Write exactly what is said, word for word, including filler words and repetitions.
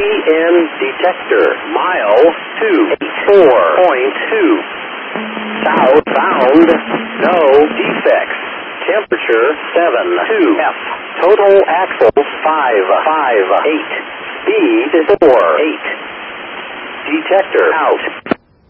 N detector, mile two eighty-four point two. South bound, no defects. Temperature seven two F. Total axle five five eight. Speed four eight. Detector out.